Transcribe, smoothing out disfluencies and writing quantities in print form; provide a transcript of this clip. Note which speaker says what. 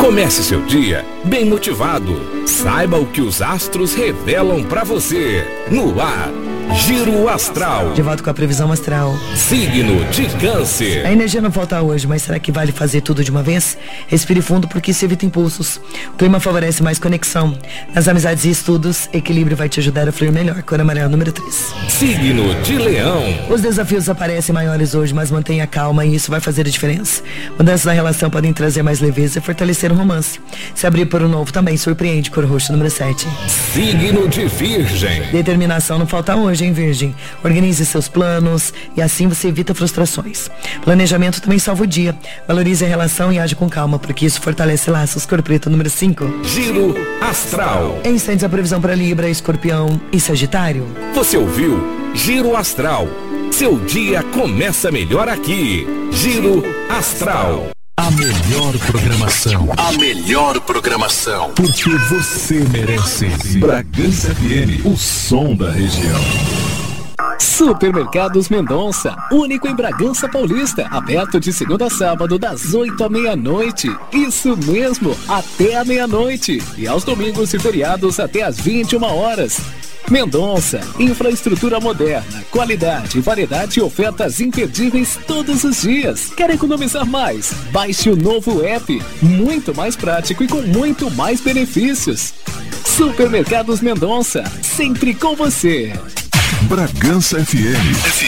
Speaker 1: Comece seu dia bem motivado. Saiba o que os astros revelam para você. No ar, Giro Astral.
Speaker 2: De volta com a previsão astral.
Speaker 1: Signo de Câncer.
Speaker 2: A energia não falta hoje, mas será que vale fazer tudo de uma vez? Respire fundo porque se evita impulsos. O clima favorece mais conexão. Nas amizades e estudos, equilíbrio vai te ajudar a fluir melhor. Cor amarela número 3.
Speaker 1: Signo de Leão.
Speaker 2: Os desafios aparecem maiores hoje, mas mantenha calma e isso vai fazer a diferença. Mudanças na relação podem trazer mais leveza e fortalecer o romance. Se abrir por um novo também surpreende. Cor roxo número 7.
Speaker 1: Signo de Virgem.
Speaker 2: Determinação não falta hoje, hein, Virgem? Organize seus planos e assim você evita frustrações. Planejamento também salva o dia. Valorize a relação e age com calma, porque isso fortalece laços. Cor preto número 5.
Speaker 1: Giro Astral.
Speaker 2: Em instantes a previsão para Libra, Escorpião e Sagitário.
Speaker 1: Você ouviu Giro Astral. Seu dia começa melhor aqui. Giro Astral.
Speaker 3: A melhor programação. A melhor programação. Porque você merece. Bragança FM, o som da região.
Speaker 4: Supermercados Mendonça, único em Bragança Paulista, aberto de segunda a sábado das 8 à meia-noite. Isso mesmo, até a meia-noite. E aos domingos e feriados até às 21 horas. Mendonça, infraestrutura moderna, qualidade, variedade e ofertas imperdíveis todos os dias. Quer economizar mais? Baixe o novo app, muito mais prático e com muito mais benefícios. Supermercados Mendonça, sempre com você.
Speaker 3: Bragança FM.